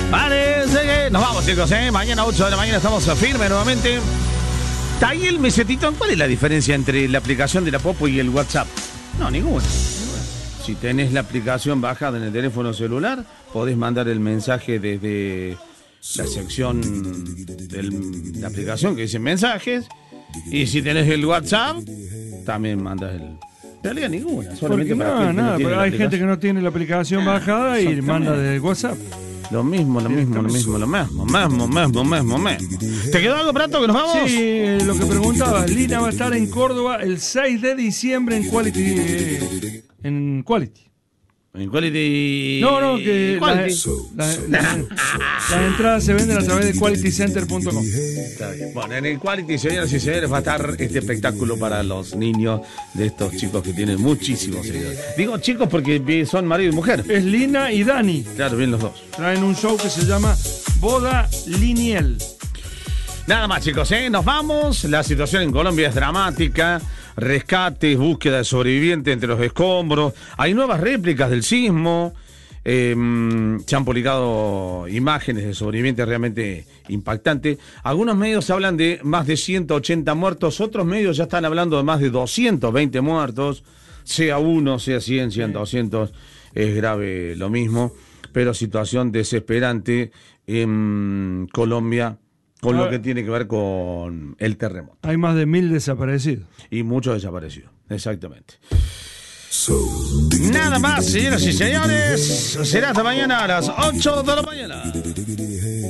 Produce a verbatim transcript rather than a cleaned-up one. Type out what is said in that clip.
Parece que nos vamos, chicos, ¿eh? Mañana ocho de la mañana estamos firmes nuevamente. Está ahí el mesetito. ¿Cuál es la diferencia entre la aplicación de la Popo y el WhatsApp? No, ninguna. Si tenés la aplicación bajada en el teléfono celular, podés mandar el mensaje desde la sección de la aplicación que dice mensajes. Y si tenés el WhatsApp, también mandas el... En realidad ninguna, solamente Porque para no, gente nada, no tiene pero la hay gente que no tiene la aplicación bajada y manda desde WhatsApp. Lo mismo, lo mismo, lo mismo, lo mismo, mismo, mismo, mismo, mismo. ¿Te quedó algo, Prato, que nos vamos? Sí, eh, lo que preguntaba, Lina va a estar en Córdoba el seis de diciembre en Quality. Eh, en Quality. En Quality... No, no, que la, Quality. la, la, las entradas se venden a través de quality center punto com. Está bien. Bueno, en el Quality, señoras y señores, va a estar este espectáculo para los niños de estos chicos que tienen muchísimos seguidores. Digo chicos porque son marido y mujer. Es Lina y Dani. Claro, bien los dos. Traen un show que se llama Boda Liniel. Nada más, chicos, ¿eh? Nos vamos. La situación en Colombia es dramática. Rescates, búsqueda de sobrevivientes entre los escombros. Hay nuevas réplicas del sismo. Eh, se han publicado imágenes de sobrevivientes realmente impactantes. Algunos medios hablan de más de ciento ochenta muertos. Otros medios ya están hablando de más de doscientos veinte muertos. Sea uno, sea cien, sea doscientos. Es grave lo mismo. Pero situación desesperante en Colombia. Con lo que tiene que ver con el terremoto. Hay más de mil desaparecidos. Y muchos desaparecidos, exactamente. Nada más, señoras y señores. Será hasta mañana a las ocho de la mañana.